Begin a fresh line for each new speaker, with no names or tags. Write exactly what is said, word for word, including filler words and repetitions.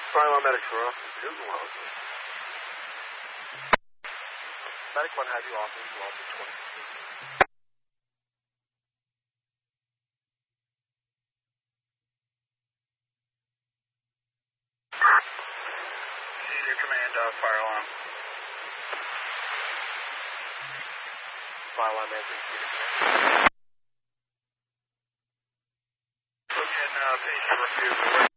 Fire alarm medics for officer two, Wellesley. Medic one has you officer Wellesley twenty.
Senior command, uh, fire alarm.
Fire alarm medics, senior command.
Look in, uh, patient refusal.